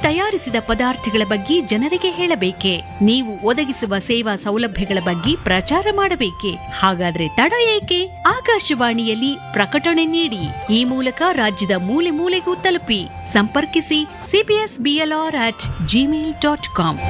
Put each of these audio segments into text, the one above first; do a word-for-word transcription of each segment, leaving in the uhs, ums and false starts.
ತಯಾರಿಸಿದ ಪದಾರ್ಥಗಳ ಬಗ್ಗೆ ಜನರಿಗೆ ಹೇಳಬೇಕೆ? ನೀವು ಒದಗಿಸುವ ಸೇವಾ ಸೌಲಭ್ಯಗಳ ಬಗ್ಗೆ ಪ್ರಚಾರ ಮಾಡಬೇಕೆ? ಹಾಗಾದ್ರೆ ತಡ ಏಕೆ? ಆಕಾಶವಾಣಿಯಲ್ಲಿ ಪ್ರಕಟಣೆ ನೀಡಿ. ಈ ಮೂಲಕ ರಾಜ್ಯದ ಮೂಲೆ ಮೂಲೆಗೂ ತಲುಪಿ. ಸಂಪರ್ಕಿಸಿ CBS BLR at Gmail dot com.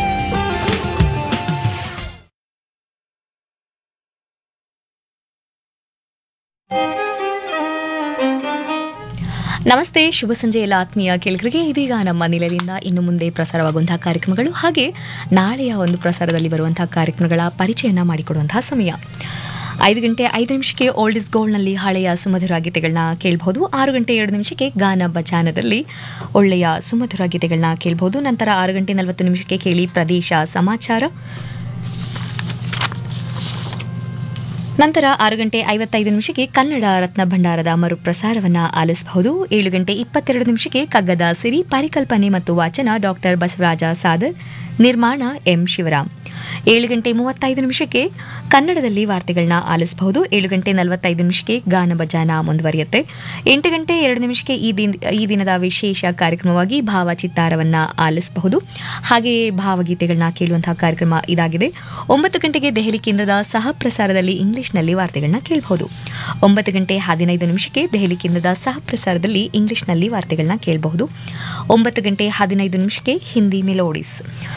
ನಮಸ್ತೆ, ಶುಭ ಸಂಜೆ ಎಲ್ಲ ಆತ್ಮೀಯ ಕೇಳಿಗರಿಗೆ. ಇದೀಗ ನಮ್ಮ ನಿಲಯದಿಂದ ಇನ್ನು ಮುಂದೆ ಪ್ರಸಾರವಾಗುವಂತಹ ಕಾರ್ಯಕ್ರಮಗಳು ಹಾಗೆ ನಾಳೆಯ ಒಂದು ಪ್ರಸಾರದಲ್ಲಿ ಬರುವಂತಹ ಕಾರ್ಯಕ್ರಮಗಳ ಪರಿಚಯನ ಮಾಡಿಕೊಡುವಂತಹ ಸಮಯ. ಐದು ಗಂಟೆ ಐದು ನಿಮಿಷಕ್ಕೆ ಓಲ್ಡ್ ಇಸ್ ಗೋಲ್ಡ್ನಲ್ಲಿ ಹಳೆಯ ಸುಮಧುರ ಗೀತೆಗಳನ್ನ ಕೇಳಬಹುದು. ಆರು ಗಂಟೆ ಎರಡು ನಿಮಿಷಕ್ಕೆ ಗಾನ ಬಜಾನದಲ್ಲಿ ಒಳ್ಳೆಯ ಸುಮಧುರ ಗೀತೆಗಳನ್ನ ಕೇಳಬಹುದು. ನಂತರ ಆರು ಗಂಟೆ ನಲವತ್ತು ನಿಮಿಷಕ್ಕೆ ಕೇಳಿ ಪ್ರದೇಶ ಸಮಾಚಾರ. ನಂತರ ಆರು ಗಂಟೆ ಐವತ್ತೈದು ನಿಮಿಷಕ್ಕೆ ಕನ್ನಡ ರತ್ನ ಭಂಡಾರದ ಮರುಪ್ರಸಾರವನ್ನು ಆಲಿಸಬಹುದು. ಏಳು ಗಂಟೆ ಇಪ್ಪತ್ತೆರಡು ನಿಮಿಷಕ್ಕೆ ಕಗ್ಗದ ಸಿರಿ, ಪರಿಕಲ್ಪನೆ ಮತ್ತು ವಾಚನ ಡಾಕ್ಟರ್ ಬಸವರಾಜ ಸಾದರ್, ನಿರ್ಮಾಣ ಎಂ ಶಿವರಾಮ್. ಏಳು ಗಂಟೆ ಮೂವತ್ತೈದು ನಿಮಿಷಕ್ಕೆ ಕನ್ನಡದಲ್ಲಿ ವಾರ್ತೆಗಳನ್ನ ಆಲಿಸಬಹುದು. ಏಳು ಗಂಟೆ ನಲವತ್ತೈದು ನಿಮಿಷಕ್ಕೆ ಗಾನ ಬಜಾನ ಮುಂದುವರಿಯುತ್ತೆ. ಎಂಟು ಗಂಟೆ ಎರಡು ನಿಮಿಷಕ್ಕೆ ಈ ದಿನ ಈ ದಿನದ ವಿಶೇಷ ಕಾರ್ಯಕ್ರಮವಾಗಿ ಭಾವಚಿತ್ತಾರವನ್ನ ಆಲಿಸಬಹುದು. ಹಾಗೆಯೇ ಭಾವಗೀತೆಗಳನ್ನ ಕೇಳುವಂತಹ ಕಾರ್ಯಕ್ರಮ ಇದಾಗಿದೆ. ಒಂಬತ್ತು ಗಂಟೆಗೆ ದೆಹಲಿ ಕೇಂದ್ರದ ಸಹ ಪ್ರಸಾರದಲ್ಲಿ ಇಂಗ್ಲಿಷ್ನಲ್ಲಿ ವಾರ್ತೆಗಳನ್ನ ಕೇಳಬಹುದು. ಒಂಬತ್ತು ಗಂಟೆ ಹದಿನೈದು ನಿಮಿಷಕ್ಕೆ ದೆಹಲಿ ಕೇಂದ್ರದ ಸಹ ಪ್ರಸಾರದಲ್ಲಿ ಇಂಗ್ಲಿಷ್ನಲ್ಲಿ ವಾರ್ತೆಗಳನ್ನ ಕೇಳಬಹುದು. ಒಂಬತ್ತು ಗಂಟೆ ಹದಿನೈದು ನಿಮಿಷಕ್ಕೆ ಹಿಂದಿ ಮೆಲೋಡಿಸ್.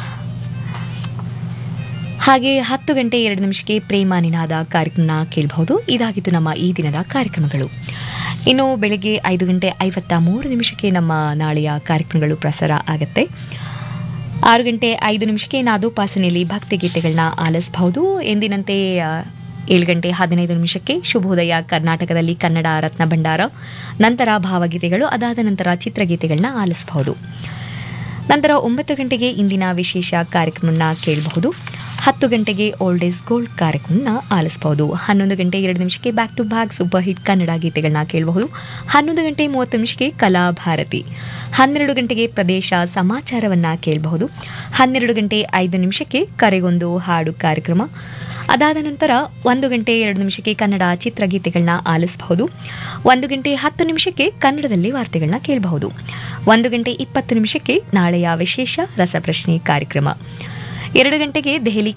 ಹಾಗೆ ಹತ್ತು ಗಂಟೆ ಎರಡು ನಿಮಿಷಕ್ಕೆ ಪ್ರೇಮ ನಿನಾದ ಕಾರ್ಯಕ್ರಮ ಕೇಳಬಹುದು. ಇದಾಗಿತ್ತು ನಮ್ಮ ಈ ದಿನದ ಕಾರ್ಯಕ್ರಮಗಳು. ಇನ್ನು ಬೆಳಗ್ಗೆ ಐದು ಗಂಟೆ ಐವತ್ತ ಮೂರು ನಿಮಿಷಕ್ಕೆ ನಮ್ಮ ನಾಳೆಯ ಕಾರ್ಯಕ್ರಮಗಳು ಪ್ರಸಾರ ಆಗುತ್ತೆ. ಆರು ಗಂಟೆ ಐದು ನಿಮಿಷಕ್ಕೆ ನಾದೋಪಾಸನೆಯಲ್ಲಿ ಭಕ್ತಿಗೀತೆಗಳನ್ನ ಆಲಿಸಬಹುದು. ಎಂದಿನಂತೆ ಏಳು ಗಂಟೆ ಹದಿನೈದು ನಿಮಿಷಕ್ಕೆ ಶುಭೋದಯ ಕರ್ನಾಟಕದಲ್ಲಿ ಕನ್ನಡ ರತ್ನ ಭಂಡಾರ, ನಂತರ ಭಾವಗೀತೆಗಳು, ಅದಾದ ನಂತರ ಚಿತ್ರಗೀತೆಗಳನ್ನ ಆಲಿಸಬಹುದು. ನಂತರ ಒಂಬತ್ತು ಗಂಟೆಗೆ ಇಂದಿನ ವಿಶೇಷ ಕಾರ್ಯಕ್ರಮವನ್ನು ಕೇಳಬಹುದು. ಹತ್ತು ಗಂಟೆಗೆ ಓಲ್ಡ್ ಇಸ್ ಗೋಲ್ಡ್ ಕಾರ್ಯಕ್ರಮನ ಆಲಿಸಬಹುದು. ಹನ್ನೊಂದು ಗಂಟೆ ಎರಡು ನಿಮಿಷಕ್ಕೆ back to back super hit Kannada ಗೀತೆಗಳನ್ನ ಕೇಳಬಹುದು. ಹನ್ನೊಂದು ಗಂಟೆ ಮೂವತ್ತು ನಿಮಿಷಕ್ಕೆ ಕಲಾ ಭಾರತಿ. ಹನ್ನೆರಡು ಗಂಟೆಗೆ ಪ್ರದೇಶ ಸಮಾಚಾರವನ್ನು ಕೇಳಬಹುದು. ಹನ್ನೆರಡು ಗಂಟೆ ಐದು ನಿಮಿಷಕ್ಕೆ ಕರೆಗೊಂದು ಹಾಡು ಕಾರ್ಯಕ್ರಮ. ಅದಾದ ನಂತರ ಒಂದು ಗಂಟೆ ಎರಡು ನಿಮಿಷಕ್ಕೆ ಕನ್ನಡ ಚಿತ್ರಗೀತೆಗಳನ್ನ ಆಲಿಸಬಹುದು. ಒಂದು ಗಂಟೆ ಹತ್ತು ನಿಮಿಷಕ್ಕೆ ಕನ್ನಡದಲ್ಲಿ ವಾರ್ತೆಗಳನ್ನ ಕೇಳಬಹುದು. ಒಂದು ಗಂಟೆ ಇಪ್ಪತ್ತು ನಿಮಿಷಕ್ಕೆ ನಾಳೆಯ ವಿಶೇಷ ರಸಪ್ರಶ್ನೆ ಕಾರ್ಯಕ್ರಮ. ಎರಡು ಗಂಟೆಗೆ ದೆಹಲಿ